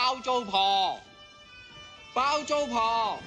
包租婆，包租婆。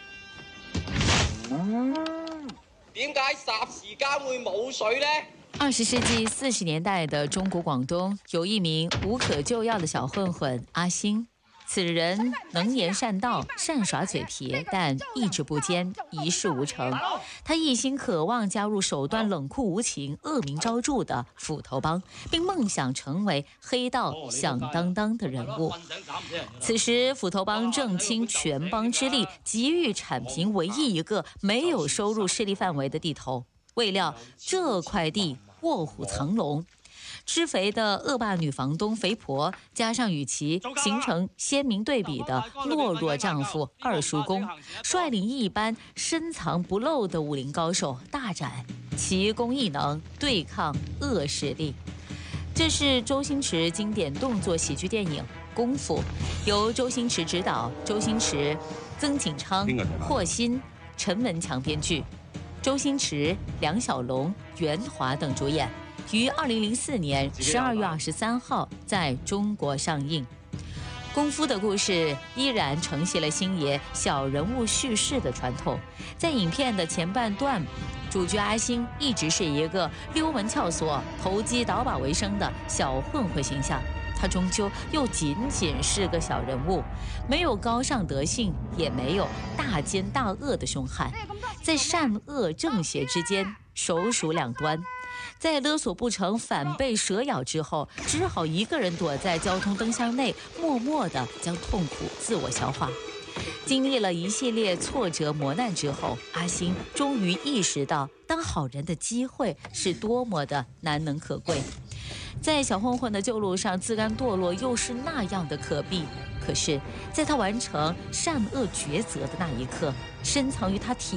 點解霎時間會冇水呢 ？20世紀40年代的中國廣東有一名無可救藥的小混混阿星。此人能言善道，善耍嘴皮，但意志不坚，一事无成。他一心渴望加入手段冷酷无情、恶名昭著的斧头帮，并梦想成为黑道响当当的人物。此时，斧头帮正倾全帮之力，急于铲平唯一一个没有收入势力范围的地头。未料这块地卧虎藏龙。吃肥的恶霸女房东肥婆，加上与其形成鲜明对比的懦弱丈夫二叔公，率领一班深藏不露的武林高手大展奇功异能，对抗恶势力。这是周星驰经典动作喜剧电影《功夫》，由周星驰执导，周星驰、曾锦昌、霍心、陈文强编剧，周星驰、梁小龙、袁华等主演。于2004年12月23号在中国上映。功夫的故事依然承袭了星爷小人物叙事的传统。在影片的前半段，主角阿星一直是一个溜门撬锁、投机倒把为生的小混混形象。他终究又仅仅是个小人物，没有高尚德性，也没有大奸大恶的凶悍，在善恶正邪之间手鼠两端。在勒索不成、反被蛇咬之后，只好一个人躲在交通灯箱内，默默地将痛苦自我消化。经历了一系列挫折磨难之后，阿星终于意识到当好人的机会是多么的难能可贵。在小混混的旧路上自甘堕落，又是那样的可避。可是在他完成善恶抉择的那一刻，深藏于他体